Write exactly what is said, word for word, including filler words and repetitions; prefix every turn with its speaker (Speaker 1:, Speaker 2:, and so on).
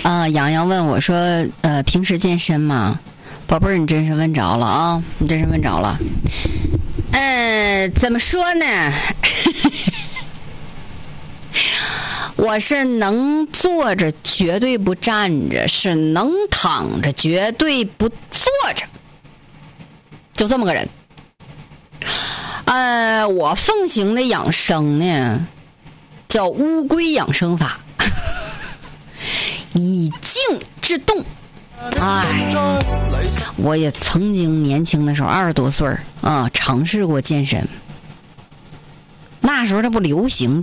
Speaker 1: 啊，洋洋问我说：“呃，平时健身吗？”宝贝儿，你真是问着了啊！你真是问着了。呃，怎么说呢？我是能坐着绝对不站着，是能躺着绝对不坐着，就这么个人。呃，我奉行的养生呢，叫乌龟养生法，以静制动。哎，我也曾经年轻的时候二十多岁啊，尝试过健身。那时候它不流行